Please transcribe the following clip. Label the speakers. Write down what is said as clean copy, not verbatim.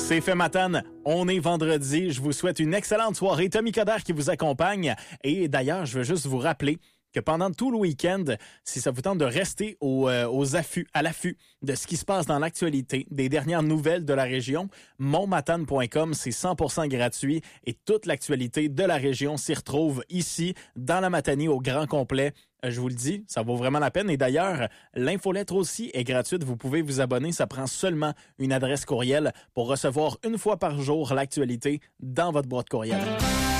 Speaker 1: C'est fait Matane, on est vendredi. Je vous souhaite une excellente soirée. Tommy Coderre qui vous accompagne. Et d'ailleurs, je veux juste vous rappeler que pendant tout le week-end, si ça vous tente de rester à l'affût de ce qui se passe dans l'actualité, des dernières nouvelles de la région, monmatane.com, c'est 100% gratuit et toute l'actualité de la région s'y retrouve ici, dans la Matanie, au grand complet. Je vous le dis, ça vaut vraiment la peine. Et d'ailleurs, l'infolettre aussi est gratuite. Vous pouvez vous abonner. Ça prend seulement une adresse courriel pour recevoir une fois par jour l'actualité dans votre boîte courriel.